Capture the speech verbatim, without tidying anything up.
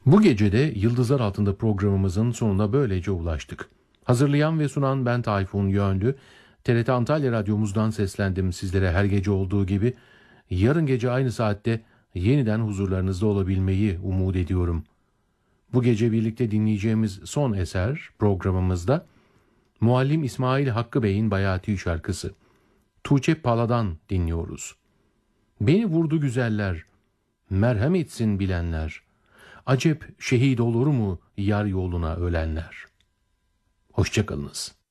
Bu gece de Yıldızlar Altında programımızın sonuna böylece ulaştık. Hazırlayan ve sunan ben Tayfun Yönlü. T R T Antalya Radyomuzdan seslendim sizlere her gece olduğu gibi. Yarın gece aynı saatte yeniden huzurlarınızda olabilmeyi umut ediyorum. Bu gece birlikte dinleyeceğimiz son eser programımızda Muallim İsmail Hakkı Bey'in Bayati şarkısı. Tuğçe Pala'dan dinliyoruz. Beni vurdu güzeller, merhem etsin bilenler. Acep şehit olur mu yar yoluna ölenler? Hoşça kalınız.